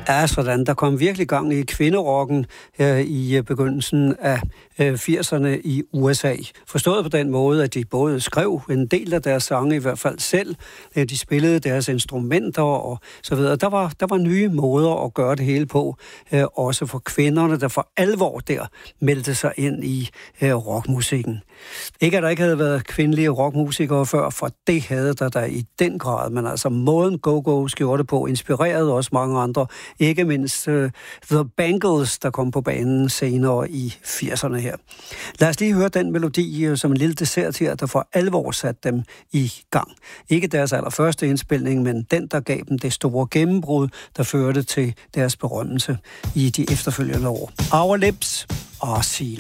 Ja, sådan. Der kom virkelig gang i kvinderocken i begyndelsen af 80'erne i USA. Forstået på den måde, at de både skrev en del af deres sange, i hvert fald selv. De spillede deres instrumenter og så videre. Der var nye måder at gøre det hele på, også for kvinderne, der for alvor der meldte sig ind i rockmusikken. Ikke at der ikke havde været kvindelige rockmusikere før, for det havde der i den grad. Men altså måden Go-Go's gjorde det på, inspirerede også mange andre. Ikke mindst The Bangles, der kom på banen senere i 80'erne her. Lad os lige høre den melodi som en lille dessert her, der for alvor satte dem i gang. Ikke deres allerførste indspilning, men den, der gav dem det store gennembrud, der førte til deres berømmelse i de efterfølgende år. Our Lips Are Sealed.